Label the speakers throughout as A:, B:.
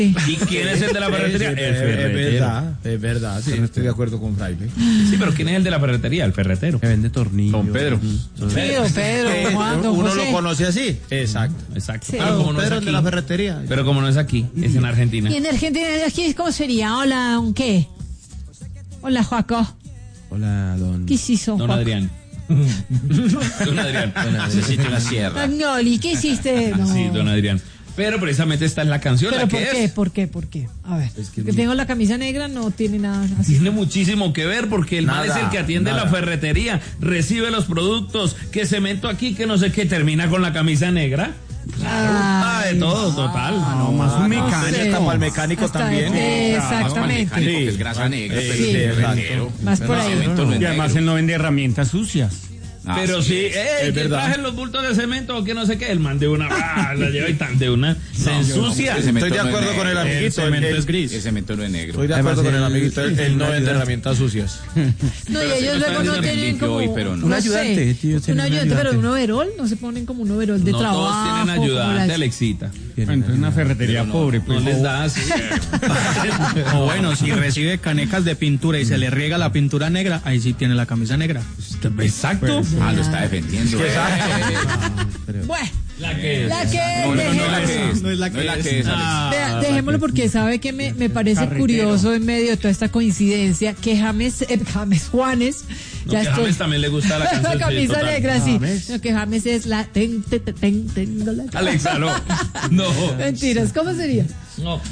A: ¿Y quién es el de la ferretería? El ferretero.
B: Es verdad, sí. No estoy de acuerdo con Fraile.
A: Sí, pero ¿quién es el de la ferretería? El ferretero.
C: Que vende tornillos.
A: Don Pedro.
D: Sí, don Pedro, Juan, don
B: Uno
D: José.
B: lo conoce así.
A: Exacto.
D: Sí.
A: Pero como no es
B: Pedro
A: aquí,
B: de la ferretería.
A: pero como no es aquí, es en Argentina.
D: Y en Argentina, aquí, ¿cómo sería? Hola, ¿un qué? Hola, Joaco.
C: Hola, don.
D: ¿Qué hizo,
A: Don
D: Joaco?
A: Adrián. Don Adrián.
B: Necesito una sierra.
D: Magnoli, ¿qué hiciste? No.
A: Sí, don Adrián. Pero precisamente está en la canción.
D: ¿Pero
A: ¿La
D: por
A: que
D: qué?
A: es?
D: ¿Por qué? A ver, que tengo la camisa negra no tiene nada así.
A: Tiene muchísimo que ver porque el man
B: Nada,
A: es el que atiende
B: nada.
A: la ferretería, recibe los productos, que cemento aquí, que no sé qué, termina con la camisa negra.
D: Ah,
A: De todo, total.
C: No, más un mecánico.
B: Está para el mecánico
D: Hasta
B: también.
D: exactamente.
B: Sí.
E: Es grasa negra,
D: Sí.
E: pero es
B: exacto.
E: ferretero.
D: Más por ahí.
E: Cemento no es
C: Y además
E: negro.
C: él no vende herramientas sucias.
A: Pero sí,
B: es
A: que
B: verdad.
A: traje los bultos de cemento o que no sé qué, el man de una, la lleva y tan de una, se ensucia.
E: ese cemento
B: Estoy de
E: no es
B: acuerdo con el
E: negro.
B: amiguito.
C: cemento
B: él-
C: es gris.
E: Ese cemento no es negro.
B: Estoy de acuerdo con el
C: Además,
B: amiguito. Él no vende herramientas sucias.
D: No, y
A: Pero
D: ellos
A: si no
D: luego
A: están
D: no
A: en
D: tienen
E: limpio
D: como
E: hoy, pero no.
C: Un ayudante, tío,
D: un
C: tiene un
D: ayudante, pero
C: ayudante.
D: un overol, no se ponen como un overol de
A: No
D: trabajo.
A: todos tienen
D: como
A: ayudante,
D: las-
A: Alexita.
C: Entonces una ferretería pobre,
A: No
C: pues.
A: les da así.
F: O bueno, si recibe canecas de pintura y se le riega la pintura negra, ahí sí tiene la camisa negra.
A: Exacto.
E: Ah, lo está defendiendo.
D: Bueno,
A: La que es.
D: la que
E: No, no, no,
D: dejemos.
E: la que es.
F: No es la
E: No
F: que
E: es la
F: es.
E: que es, Alex.
D: Vea, dejémoslo porque sabe que me parece curioso en medio de toda esta coincidencia que James Juanes
A: No, que a James también le gusta la canción.
D: la camisa
A: total.
D: negra, sí.
C: James.
D: No, que James es la tengo la
A: Alexa, no. No.
D: Mentiras, ¿cómo sería?
A: No.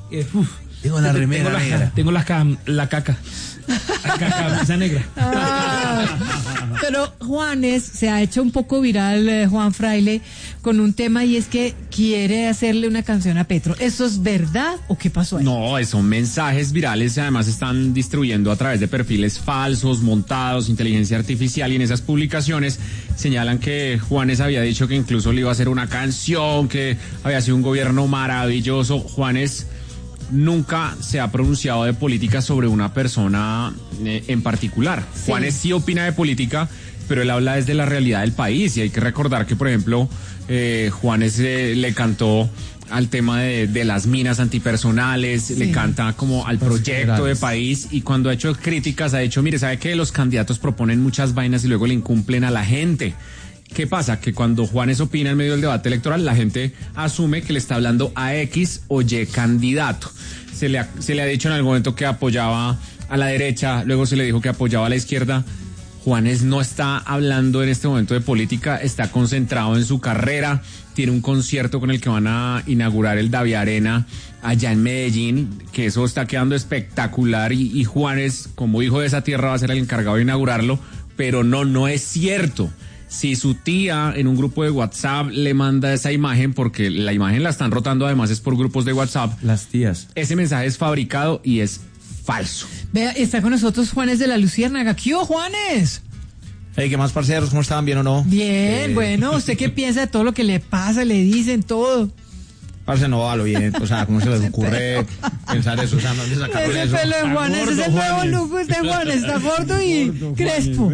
C: Tengo la remera
A: Tengo
C: negra.
A: Tengo la caca. La camisa negra.
D: Ah, pero Juanes se ha hecho un poco viral, Juan Fraile, con un tema y es que quiere hacerle una canción a Petro. ¿Eso es verdad o qué pasó ahí?
G: No, son mensajes virales, además están distribuyendo a través de perfiles falsos, montados, inteligencia artificial, y en esas publicaciones señalan que Juanes había dicho que incluso le iba a hacer una canción, que había sido un gobierno maravilloso. Juanes nunca se ha pronunciado de política sobre una persona en particular.
D: Sí.
G: Juanes sí opina de política, pero él habla desde la realidad del país, y hay que recordar que, por ejemplo, Juanes le cantó al tema de las minas antipersonales,
D: Sí.
G: le canta como al proyecto de país, y cuando ha hecho críticas ha dicho, mire, ¿sabe que los candidatos proponen muchas vainas y luego le incumplen a la gente? ¿Qué pasa? Que cuando Juanes opina en medio del debate electoral, la gente asume que le está hablando a X o Y candidato. Se le ha dicho en algún momento que apoyaba a la derecha, luego se le dijo que apoyaba a la izquierda. Juanes no está hablando en este momento de política, está concentrado en su carrera, tiene un concierto con el que van a inaugurar el Davi Arena allá en Medellín, que eso está quedando espectacular, y Juanes, como hijo de esa tierra, va a ser el encargado de inaugurarlo, pero no es cierto. Si su tía en un grupo de WhatsApp le manda esa imagen, porque la imagen la están rotando además es por grupos de WhatsApp,
C: Las tías.
G: ese mensaje es fabricado y es falso.
D: Vea, está con nosotros Juanes de la Luciérnaga. ¿Qué hubo, Juanes?
B: Hey, ¿qué más, parceros? ¿Cómo estaban? ¿Bien o no?
D: Bien, bueno, ¿usted qué piensa de todo lo que le pasa, le dicen todo?
B: Parce, no, a lo bien. O sea, ¿cómo se les ocurre pensar eso? O sea, ¿dónde sacaron
D: Ese
B: eso?
D: pelo de Juanes es el nuevo look de Juanes, está gordo y crespo.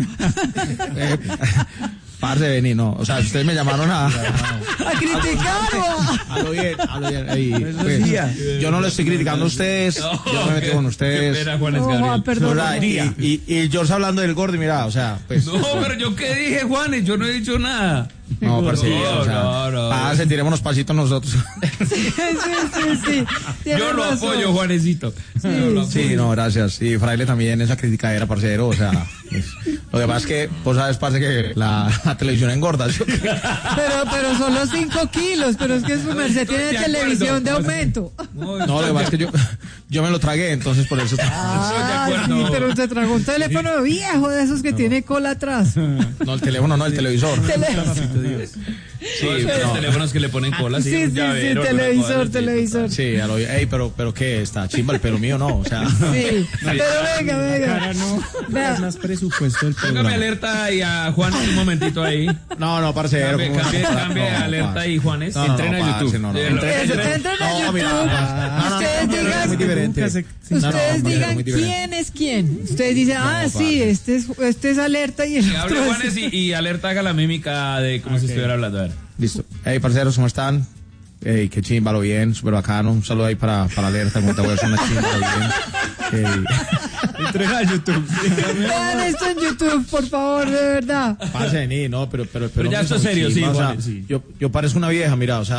B: Parce, vení, no. O sea, ustedes me llamaron a
D: criticar o
B: a lo bien, a lo bien. Ey, pues, yo no le estoy criticando a ustedes, yo me metí con ustedes.
A: Qué pena, Juanes
D: No,
A: Gabriel.
D: Juan, perdón.
B: O sea, y George hablando del gordo, y mira, o sea, pues.
A: No, pero yo qué dije, Juanes, yo no he dicho nada.
B: No, parce, o sea,
A: no.
B: parce, tirémonos pasitos nosotros.
D: Sí. Tiene
A: Yo lo
D: razón.
A: apoyo, Juanesito. Yo lo apoyo.
B: Sí, no, gracias. Y Fraile también, esa criticadera, parcero, o sea, pues, lo que pasa es que, vos sabes, parce, que la televisión engorda, ¿sí?
D: Pero solo 5 kilos, pero es que su merced
A: Estoy
D: tiene
A: de
D: televisión de
A: acuerdo.
D: aumento.
B: No, lo que pasa es que yo me lo tragué, entonces por eso.
D: Ah,
A: acuerdo.
D: sí, pero usted tragó un teléfono viejo de esos que tiene cola atrás.
B: No, el teléfono, no, el televisor.
A: Sí, los teléfonos que le ponen cola.
D: Sí,
A: un llavero, una
D: televisor,
A: cosa así.
D: televisor.
B: Sí, a lo bien. Ey, pero ¿qué? Está chimba el pelo mío, ¿no? O sea.
D: Sí, pero venga. Vea.
C: Es más presupuesto el
A: Póngame
C: programa.
A: alerta y a Juan un momentito ahí.
B: No, parcero.
A: Cambie alerta ahí, Juanes.
G: Entrena a YouTube.
B: No.
D: Entren a YouTube. Ustedes
B: muy diferente.
D: Ustedes
B: No,
D: digan
B: muy diferente.
D: quién es quién. Ustedes dicen, sí, este es alerta y el
A: Que hable
D: otro
A: Juanes y alerta haga la mímica de como si estuviera hablando. A ver.
B: Listo. Hey, parceros, ¿cómo están? Ey, qué chimba, lo bien, súper bacano. Un saludo ahí para Alerta, como te voy a hacer una chimba, lo bien.
C: Entrega a YouTube.
D: Vean esto en YouTube, por favor, de verdad.
B: Pase ni, no, pero
A: ya esto es serio, sí,
B: o sea,
A: Juanes, sí.
B: yo parezco una vieja, mira, o sea,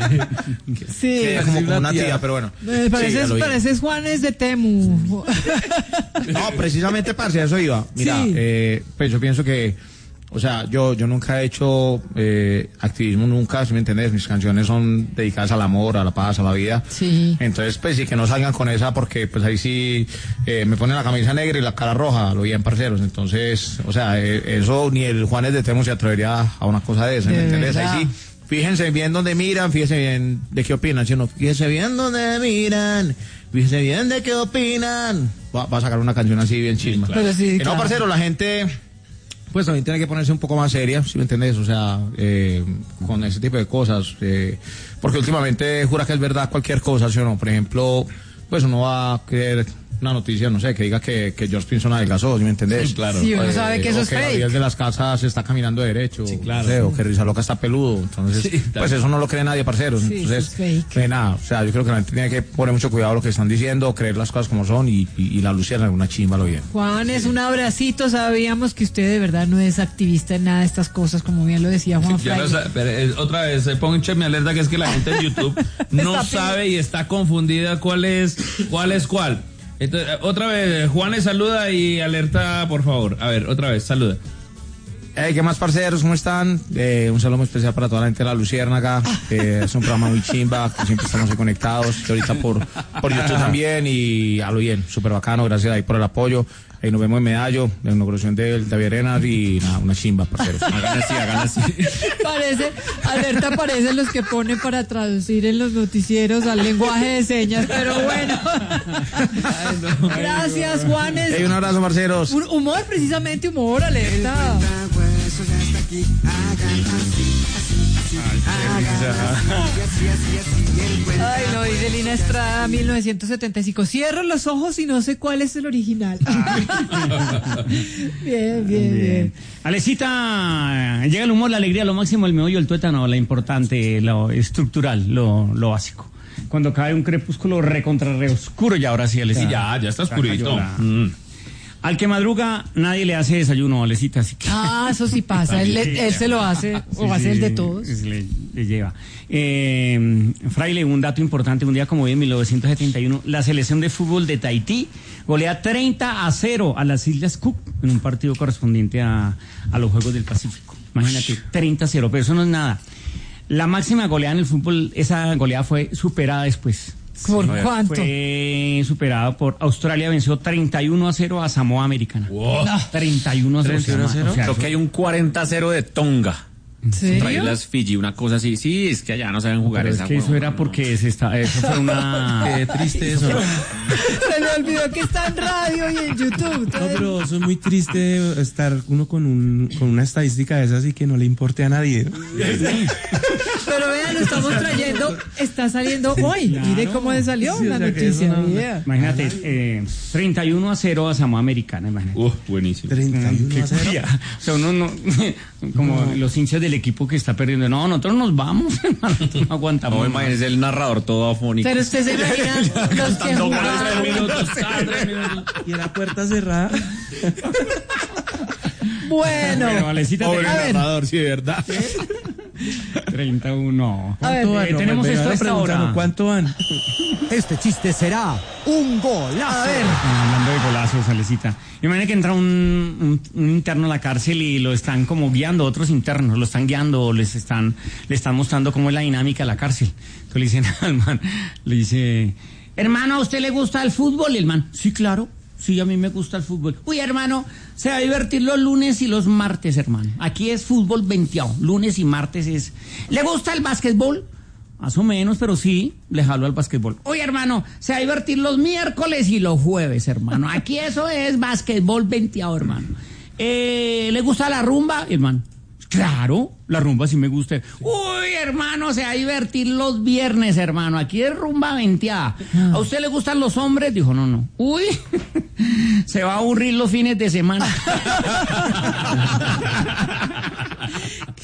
D: Sí.
B: como una tía, pero bueno.
D: Pareces Juanes de Temu.
B: No, precisamente, parce, a eso iba. Mira,
D: Sí.
B: pues yo pienso que, o sea, yo nunca he hecho activismo, nunca, si me entiendes, mis canciones son dedicadas al amor, a la paz, a la vida.
D: Sí.
B: Entonces, pues sí, que no salgan con esa, porque pues ahí sí me ponen la camisa negra y la cara roja, lo bien, parceros. Entonces, o sea, eso ni el Juanes de Temo se atrevería a una cosa de esa, ¿me
D: De
B: entiendes?
D: verdad.
B: Ahí sí, fíjense bien dónde miran, fíjense bien de qué opinan, ¿sí o no? Fíjense bien dónde miran, fíjense bien de qué opinan. Va a sacar una canción así bien chisma.
D: Pero sí,
B: No,
D: claro.
B: parcero, la gente pues también tiene que ponerse un poco más seria, ¿sí me entendés? O sea, con ese tipo de cosas, porque últimamente jura que es verdad cualquier cosa, ¿sí o no? Por ejemplo, pues uno va a creer una noticia, no sé, que diga que George Pinson adelgazó, ¿sí me entendés?
A: Sí, claro.
D: Sí, uno sabe que eso
B: o
D: es
B: que
D: fake.
B: Gabriel de las Casas está caminando derecho,
A: Sí, claro.
B: no sé, o que Rizaloca está peludo, entonces,
A: Sí,
B: pues eso no lo cree nadie, parceros,
D: Sí,
B: entonces,
D: eso es fake.
B: nada, o sea, yo creo que la gente tiene que poner mucho cuidado a lo que están diciendo, creer las cosas como son y la lucierna una chimba lo bien.
D: Juanes, un abracito. Sabíamos que usted de verdad no es activista en nada de estas cosas, como bien lo decía Juan
A: Ya lo
D: Fraile.
A: sa- pero, otra vez, póncheme alerta que es que la gente en YouTube no
D: Está
A: sabe y está confundida cuál es cuál. Entonces, otra vez, Juanes saluda y alerta, por favor. A ver, otra vez, saluda.
B: Hey, ¿qué más, parceros? ¿Cómo están? Un saludo muy especial para toda la gente de La Luciérnaga. Es un programa muy chimba, que siempre estamos ahí conectados. Y ahorita por YouTube también. Y a lo bien, súper bacano. Gracias ahí por el apoyo. Nos vemos en Medallo, la inauguración del David Arenas. Y nada, una chimba, parceros.
G: Hagan así.
D: Alerta parecen los que ponen para traducir en los noticieros al lenguaje de señas, pero bueno. Gracias, Juanes.
B: Hey, un abrazo, parceros.
D: Humor, precisamente humor, alerta. Ay, no, dice Lina Estrada, 1975. Cierro los ojos y no sé cuál es el original. Bien.
C: Alecita, llega el humor, la alegría, lo máximo, el meollo, el tuétano, lo importante, lo estructural, lo básico. Cuando cae un crepúsculo recontra re oscuro, y ahora sí, Alecita.
A: Ya está oscurito.
C: Al que madruga, nadie le hace desayuno, Alecita, así que...
D: Ah, eso sí pasa. Él se lo hace, o hace el de todos.
C: Le lleva. Fraile, un dato importante, un día como hoy en 1971, la selección de fútbol de Tahití golea 30-0 a las Islas Cook en un partido correspondiente a los Juegos del Pacífico. Imagínate, 30-0, pero eso no es nada. La máxima goleada en el fútbol, esa goleada fue superada después.
D: ¿Por cuánto?
C: Fue superado por Australia, venció 31-0 a Samoa Americana.
A: Wow.
C: 31-0.
G: Creo que hay un 40-0 de Tonga.
D: ¿En serio?
G: Trae las Fiji, una cosa así. Sí, es que allá no saben jugar
C: Pero
G: esa
C: es que eso
G: huevona,
C: era
G: no.
C: porque eso fue una...
F: Qué triste eso.
D: Se me olvidó que está en radio y en YouTube.
E: No, pero eso es muy triste estar uno con una estadística de esas y que no le importe a nadie.
D: Pero vean, lo estamos trayendo, está saliendo hoy. Mire cómo le salió
E: Sí, o
D: la
E: sea que eso
D: noticia.
E: no-
D: vea.
C: Imagínate, 31-0 a Samoa Americana, imagínate.
A: Buenísimo.
E: 31 a 0.
C: Ya, o sea, uno no, como los hinchas del equipo que está perdiendo, no, nosotros nos vamos, hermano, nosotros no aguantamos.
G: No,
C: más.
G: imagínese el narrador todo afónico.
D: Pero usted se imagina los que
A: Cada
D: jugaban.
A: 3 minutos, cada 3 minutos.
E: Y la puerta cerrada.
D: Bueno,
C: Bueno, Valecita,
B: Pobre
D: a ver.
B: narrador, sí, de verdad.
C: 31.
D: A ver,
E: ¿Cuánto van?
C: tenemos
E: Me
C: esto
E: van
C: a esta
E: preguntando,
C: hora.
E: ¿cuánto van?
H: Este chiste será un golazo.
D: a ver.
C: Hablando de golazos, Alecita. Imagínate que entra un interno a la cárcel y lo están como guiando, otros internos, lo están guiando, le están mostrando cómo es la dinámica de la cárcel. Entonces le dicen al man, le dice, hermano, ¿a usted le gusta el fútbol? Y el man, sí, claro, sí, a mí me gusta el fútbol. Uy, hermano, se va a divertir los lunes y los martes, hermano. Aquí es fútbol venteado, lunes y martes es... ¿Le gusta el básquetbol? Más o menos, pero sí, le jalo al básquetbol. Oye, hermano, se va a divertir los miércoles y los jueves, hermano. Aquí eso es básquetbol venteado, hermano. ¿Le gusta la rumba, hermano? Claro, la rumba sí me gusta. Uy, hermano, se va a divertir los viernes, hermano. Aquí es rumba venteada. ¿A usted le gustan los hombres? Dijo, no. Uy, se va a aburrir los fines de semana.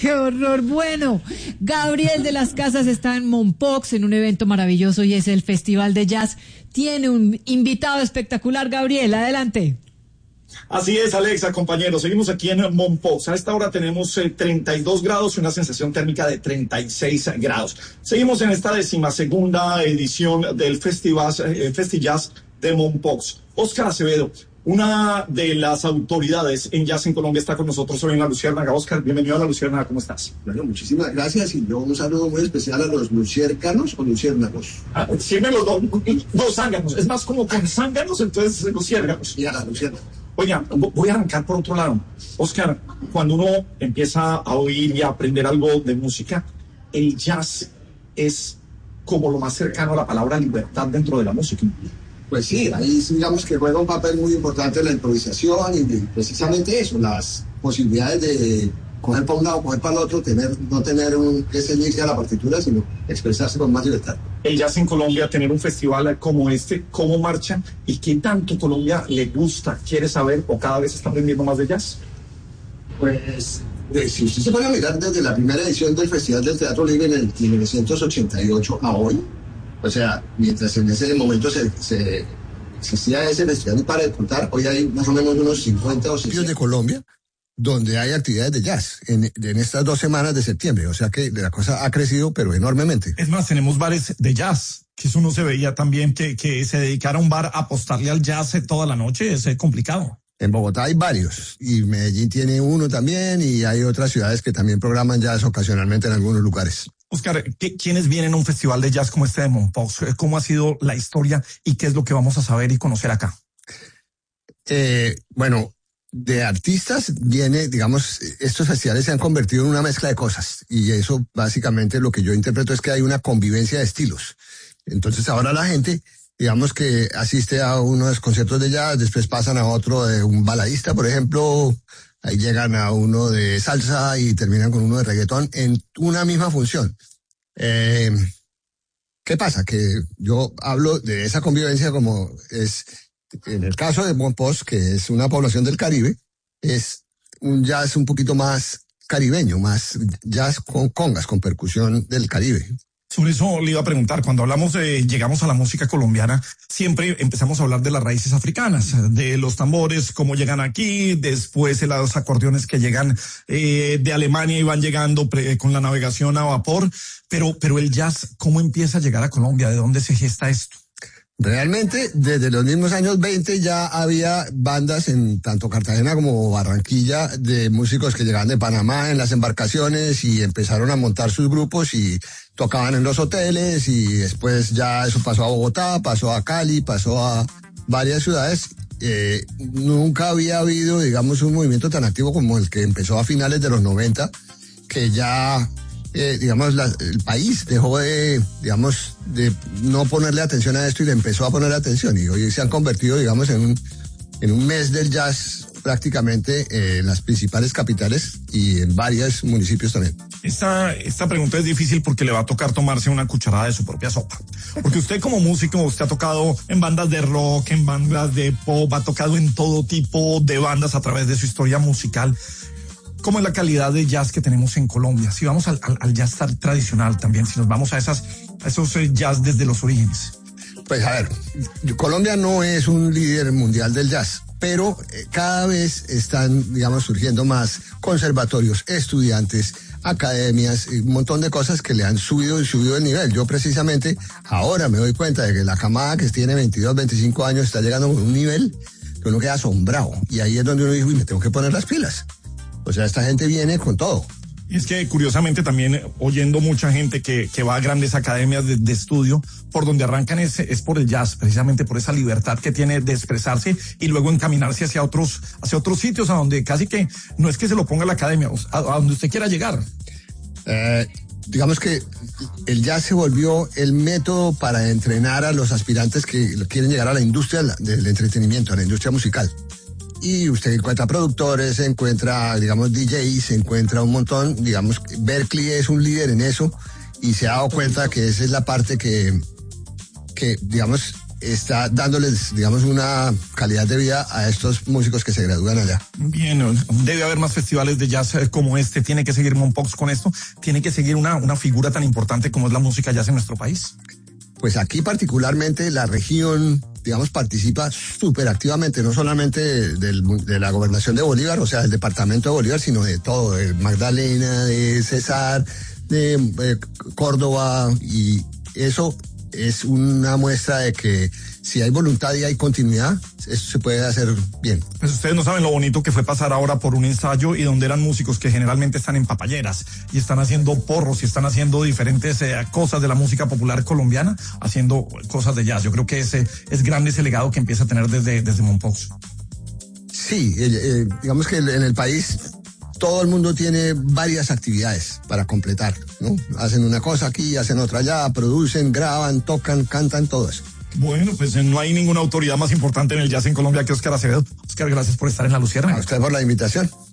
D: qué horror. Bueno, Gabriel de las Casas está en Mompox en un evento maravilloso y es el Festival de Jazz. Tiene un invitado espectacular. Gabriel, adelante.
I: Así es, Alexa, compañeros. Seguimos aquí en Mompox. A esta hora tenemos 32 grados y una sensación térmica de 36 grados. Seguimos en esta 12ª edición del FestiJazz de Mompox. Óscar Acevedo, una de las autoridades en jazz en Colombia, está con nosotros hoy en La Luciérnaga. Óscar, bienvenido a La Luciérnaga, ¿cómo estás?
J: Bueno, muchísimas gracias y yo un saludo muy especial a los luciércanos o luciérnagos.
I: Siempre los dos zánganos, es más como con zánganos, entonces luciérnagas.
J: Y a la luciérnaga.
I: Oiga, voy a arrancar por otro lado. Óscar, cuando uno empieza a oír y a aprender algo de música, el jazz es como lo más cercano a la palabra libertad dentro de la música.
J: Pues sí, ahí digamos que juega un papel muy importante la improvisación y precisamente eso, las posibilidades de coger para un lado, coger para el otro, no tener que ceñirse a la partitura, sino expresarse con más libertad.
I: El jazz en Colombia, tener un festival como este, ¿cómo marcha? ¿Y qué tanto Colombia le gusta, quiere saber o cada vez está aprendiendo más de jazz?
J: Pues, si usted se pone a mirar desde la primera edición del Festival del Teatro Libre en el 1988 a hoy, o sea, mientras en ese momento se existía ese festival, y para de contar, hoy hay más o menos unos 50 o 60
K: de Colombia, donde hay actividades de jazz en estas 2 semanas de septiembre. O sea que la cosa ha crecido, pero enormemente.
L: Es más, tenemos bares de jazz, que eso no se veía también, que se dedicara un bar a apostarle al jazz toda la noche, es complicado.
K: En Bogotá hay varios, y Medellín tiene uno también, y hay otras ciudades que también programan jazz ocasionalmente en algunos lugares.
L: Óscar, ¿quiénes vienen a un festival de jazz como este de Mompox? ¿Cómo ha sido la historia y qué es lo que vamos a saber y conocer acá?
K: Bueno, de artistas viene, digamos, estos festivales se han convertido en una mezcla de cosas, y eso básicamente lo que yo interpreto es que hay una convivencia de estilos. Entonces ahora la gente, digamos que asiste a unos conciertos de jazz, después pasan a otro de un baladista, por ejemplo, ahí llegan a uno de salsa y terminan con uno de reggaetón en una misma función. ¿Qué pasa? Que yo hablo de esa convivencia como es, en el caso de Mompox, que es una población del Caribe, es un jazz un poquito más caribeño, más jazz con congas, con percusión del Caribe.
L: Sobre eso le iba a preguntar, cuando llegamos a la música colombiana, siempre empezamos a hablar de las raíces africanas, de los tambores, cómo llegan aquí, después de los acordeones que llegan de Alemania y van llegando con la navegación a vapor, pero el jazz, ¿cómo empieza a llegar a Colombia? ¿De dónde se gesta esto?
K: Realmente, desde los mismos años 20 ya había bandas en tanto Cartagena como Barranquilla de músicos que llegaban de Panamá en las embarcaciones y empezaron a montar sus grupos y tocaban en los hoteles, y después ya eso pasó a Bogotá, pasó a Cali, pasó a varias ciudades. Nunca había habido, digamos, un movimiento tan activo como el que empezó a finales de los 90, que ya... digamos, el país dejó de no ponerle atención a esto y le empezó a poner atención, y hoy se han convertido, digamos, en un mes del jazz prácticamente en las principales capitales y en varios municipios también.
L: Esta pregunta es difícil porque le va a tocar tomarse una cucharada de su propia sopa. Porque usted como músico, usted ha tocado en bandas de rock, en bandas de pop, ha tocado en todo tipo de bandas a través de su historia musical. ¿Cómo es la calidad de jazz que tenemos en Colombia? Si vamos al jazz tradicional también, si nos vamos a esos jazz desde los orígenes.
K: Pues a ver, Colombia no es un líder mundial del jazz, pero cada vez están, digamos, surgiendo más conservatorios, estudiantes, academias, un montón de cosas que le han subido el nivel. Yo precisamente ahora me doy cuenta de que la camada que tiene 22, 25 años está llegando con un nivel que uno queda asombrado. Y ahí es donde uno dice, uy, me tengo que poner las pilas. O sea, esta gente viene con todo.
L: Y es que curiosamente también oyendo mucha gente que va a grandes academias de estudio, por donde arrancan es por el jazz, precisamente por esa libertad que tiene de expresarse y luego encaminarse hacia otros sitios a donde casi que no es que se lo ponga la academia, a donde usted quiera llegar.
K: Digamos que el jazz se volvió el método para entrenar a los aspirantes que quieren llegar a la industria del entretenimiento, a la industria musical. Y usted encuentra productores, encuentra, digamos, DJs, encuentra un montón, digamos, Berklee es un líder en eso y se ha dado cuenta que esa es la parte que digamos, está dándoles, digamos, una calidad de vida a estos músicos que se gradúan allá.
L: Bien, debe haber más festivales de jazz como este, tiene que seguir Mompox con esto, tiene que seguir una figura tan importante como es la música jazz en nuestro país.
K: Pues aquí particularmente la región, digamos, participa súper activamente, no solamente de la gobernación de Bolívar, o sea, del departamento de Bolívar, sino de todo, de Magdalena, de Cesar, de Córdoba, y eso es una muestra de que si hay voluntad y hay continuidad, eso se puede hacer bien.
L: Pues ustedes no saben lo bonito que fue pasar ahora por un ensayo y donde eran músicos que generalmente están en papayeras y están haciendo porros y están haciendo diferentes cosas de la música popular colombiana, haciendo cosas de jazz. Yo creo que es grande ese legado que empieza a tener desde Mompox.
K: Sí, digamos que en el país todo el mundo tiene varias actividades para completar, ¿no? Hacen una cosa aquí, hacen otra allá, producen, graban, tocan, cantan, todo eso.
L: Bueno, pues no hay ninguna autoridad más importante en el jazz en Colombia que Óscar Acevedo. Óscar, gracias por estar en La Luciérnaga.
K: A usted por la invitación.